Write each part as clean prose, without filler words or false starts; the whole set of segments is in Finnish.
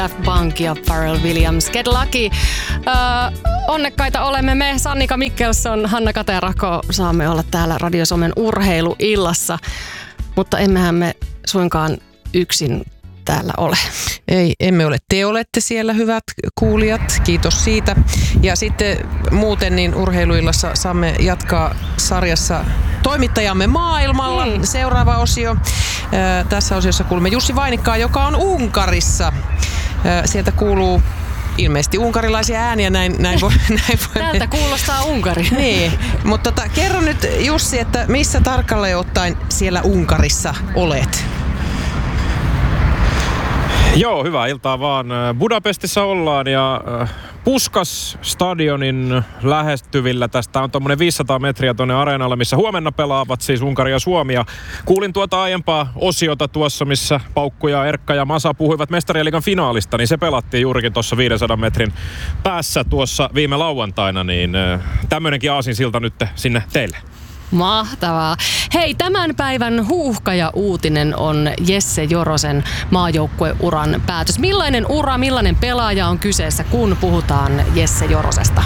F-Bunk ja Pharrell Williams. Get lucky. Onnekkaita olemme me, Sannika Mikkelson, Hanna Katerako, saamme olla täällä Radio Suomen urheiluillassa, mutta emmehän me suinkaan yksin täällä ole. Ei, emme ole. Te olette siellä, hyvät kuulijat. Kiitos siitä. Ja sitten muuten niin urheiluillassa saamme jatkaa sarjassa toimittajamme maailmalla. Seuraava osio. Tässä osiossa kuulemme Jussi Vainikkaa, joka on Unkarissa. Sieltä kuuluu ilmeisesti unkarilaisia ääniä, näin voi. Täältä kuulostaa Unkari. Niin, mutta kerro nyt Jussi, että missä tarkalleen ottaen siellä Unkarissa olet? Joo, hyvää iltaa vaan. Budapestissa ollaan ja Puskas-stadionin lähestyvillä. Tästä on tuommoinen 500 metriä tuonne areenalle, missä huomenna pelaavat siis Unkari ja Suomi. Ja kuulin tuota aiempaa osiota tuossa, missä Paukku ja Erkka ja Masa puhuivat Mestarien liigan finaalista, niin se pelattiin juurikin tuossa 500 metrin päässä tuossa viime lauantaina, niin tämmöinenkin aasinsilta nyt sinne teille. Mahtavaa. Hei, tämän päivän huuhkaja-uutinen on Jesse Jorosen maajoukkueuran päätös. Millainen ura, millainen pelaaja on kyseessä, kun puhutaan Jesse Jorosesta?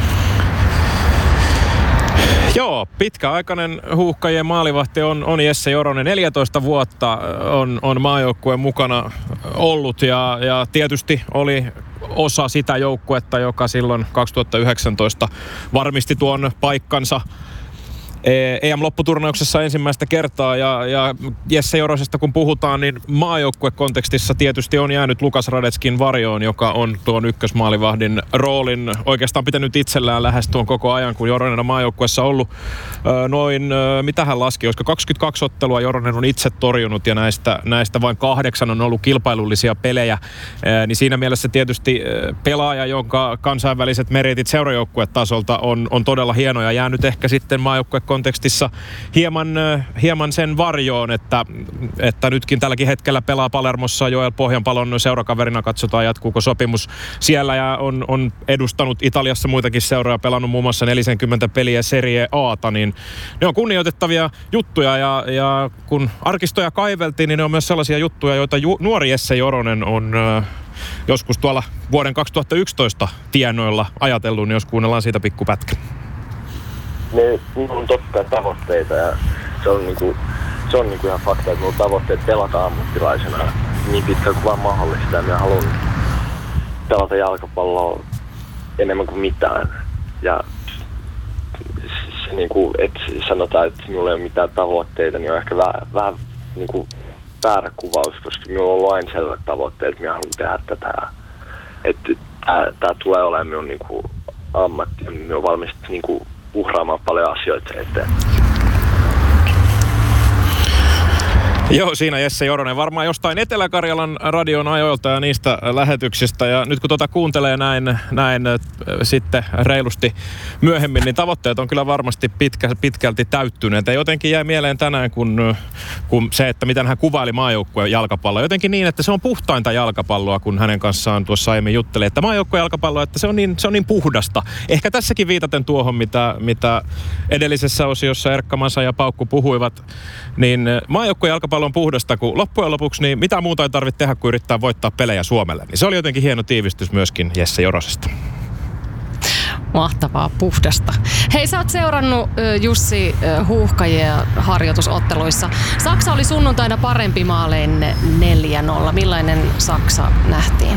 Joo, pitkäaikainen huuhkajien maalivahti on Jesse Joronen. 14 vuotta on maajoukkueen mukana ollut ja tietysti oli osa sitä joukkuetta, joka silloin 2019 varmisti tuon paikkansa EM-lopputurnauksessa ensimmäistä kertaa ja Jesse Jorosesta kun puhutaan, niin maajoukkuekontekstissa tietysti on jäänyt Lukas Radetskin varjoon, joka on tuon ykkösmaalivahdin roolin oikeastaan pitänyt itsellään lähes tuon koko ajan, kun Joronen on maajoukkueessa ollut noin, mitä hän laski, olisiko 22 ottelua Joronen on itse torjunut ja näistä vain 8 on ollut kilpailullisia pelejä, niin siinä mielessä tietysti pelaaja, jonka kansainväliset meritit seurajoukkuetasolta on todella hieno ja jäänyt ehkä sitten maajoukkuekontekstissa hieman sen varjoon, että nytkin tälläkin hetkellä pelaa Palermossa Joel Pohjanpalon seurakaverina, katsotaan jatkuuko sopimus siellä ja on edustanut Italiassa muitakin seuroja, pelannut muun muassa 40 peliä Serie A:ta, niin ne on kunnioitettavia juttuja ja kun arkistoja kaiveltiin, niin ne on myös sellaisia juttuja, joita nuori Jesse Joronen on joskus tuolla vuoden 2011 tienoilla ajatellut, niin jos kuunnellaan siitä pikkupätkä. Minulla on totta kai tavoitteita ja se on ihan fakta, että minulla on tavoitteet pelata ammattilaisena niin pitkään kuin vaan mahdollista ja minä haluan pelata jalkapalloa enemmän kuin mitään. Ja se että sanotaan, että minulla ei ole mitään tavoitteita, niin on ehkä vähän väärä kuvaus, koska minulla on ollut aina selvät tavoitteet, että minä haluan tehdä tätä. Että tämä tulee olemaan minun ammatti ja minä olen valmis uhraamaan paljon asioita eteen. Joo, siinä Jesse Joronen varmaan jostain Etelä-Karjalan radion ajoilta ja niistä lähetyksistä. Ja nyt kun kuuntelee näin sitten reilusti myöhemmin, niin tavoitteet on kyllä varmasti pitkälti täyttyneet. Ja jotenkin jäi mieleen tänään, kun se, että miten hän kuvaili maajoukkueen jalkapalloa. Jotenkin niin, että se on puhtainta jalkapalloa, kun hänen kanssaan tuossa aiemmin jutteli. Että maajoukkueen jalkapalloa, että se on niin puhdasta. Ehkä tässäkin viitaten tuohon, mitä edellisessä osiossa Erkka, Masa ja Paukku puhuivat, niin maajoukkueen jalkapallo on puhdasta, kun loppujen lopuksi niin mitä muuta ei tarvitse tehdä kuin yrittää voittaa pelejä Suomelle. Niin se oli jotenkin hieno tiivistys myöskin Jesse Jorosesta. Mahtavaa, puhdasta. Hei, sä oot seurannut Jussi huuhkajia harjoitusotteluissa. Saksa oli sunnuntaina parempi maalein 4-0. Millainen Saksa nähtiin?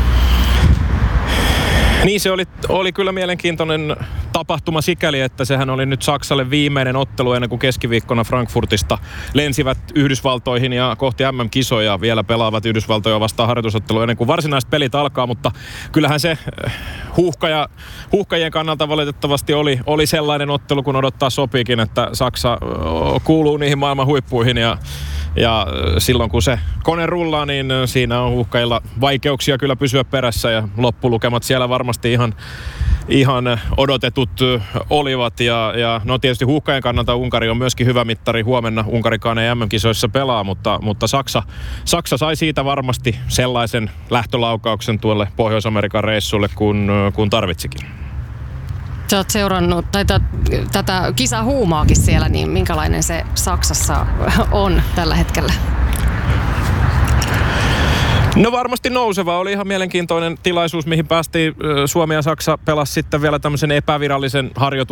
Niin, se oli kyllä mielenkiintoinen tapahtuma sikäli, että sehän oli nyt Saksalle viimeinen ottelu ennen kuin keskiviikkona Frankfurtista lensivät Yhdysvaltoihin ja kohti MM-kisoja vielä pelaavat Yhdysvaltoja vastaan harjoitusottelu ennen kuin varsinaiset pelit alkaa, mutta kyllähän se huuhkajien kannalta valitettavasti oli sellainen ottelu, kun odottaa sopiikin, että Saksa kuuluu niihin maailman huippuihin ja silloin kun se kone rullaa, niin siinä on huuhkajilla vaikeuksia kyllä pysyä perässä ja loppulukemat siellä varmasti ihan odotetut olivat ja no tietysti huuhkajien kannalta Unkari on myöskin hyvä mittari. Huomenna Unkarikaan ei MM-kisoissa pelaa, mutta Saksa sai siitä varmasti sellaisen lähtölaukauksen tuolle Pohjois-Amerikan reissulle kun tarvitsikin. Sä oot seurannut tätä kisahuumaakin siellä, niin minkälainen se Saksassa on tällä hetkellä? No varmasti nouseva. Oli ihan mielenkiintoinen tilaisuus, mihin päästiin. Suomi ja Saksa pelasi sitten vielä tämmöisen epävirallisen